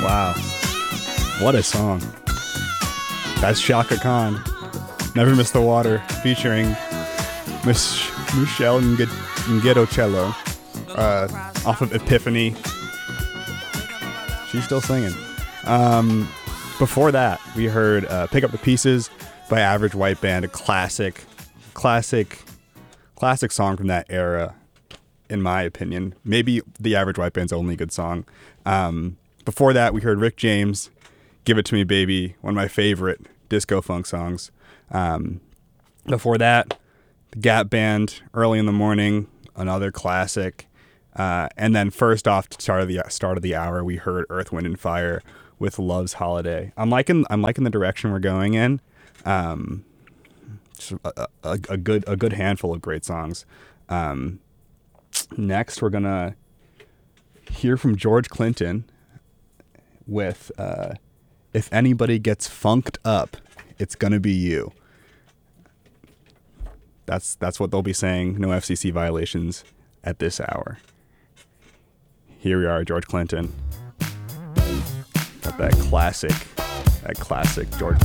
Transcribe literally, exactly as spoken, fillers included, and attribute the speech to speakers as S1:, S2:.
S1: Wow. What a song. That's Shaka Khan. Never Miss the Water, featuring Miss Michelle Ngetocello, uh, off of Epiphany. She's still singing. Um, before that, we heard uh, Pick Up the Pieces by Average White Band, a classic, classic, classic song from that era, in my opinion. Maybe the Average White Band's only good song. Um, before that, we heard Rick James, Give It To Me Baby, one of my favorite disco funk songs. Um, before that, the Gap Band, Early in the Morning, another classic. Uh, and then first off, to start of the start of the hour, we heard Earth, Wind and Fire with Love's Holiday. I'm liking I'm liking the direction we're going in. Um, just a, a, a good a good handful of great songs. Um, next, we're gonna hear from George Clinton with uh, If Anybody Gets Funked Up, It's Gonna Be You. That's that's what they'll be saying. No F C C violations at this hour. Here we are, George Clinton. Got that classic, that classic George